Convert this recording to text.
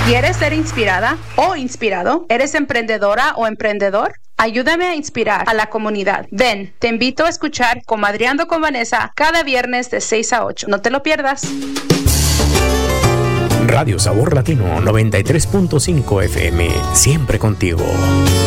¿Quieres ser inspirada o inspirado? ¿Eres emprendedora o emprendedor? Ayúdame a inspirar a la comunidad. Ven, te invito a escuchar Comadreando con Vanessa cada viernes de 6 a 8. No te lo pierdas. Radio Sabor Latino 93.5 FM, siempre contigo.